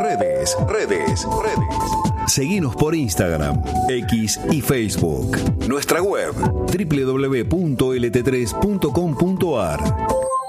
Redes. Seguinos por Instagram, X y Facebook. Nuestra web www.lt3.com.ar.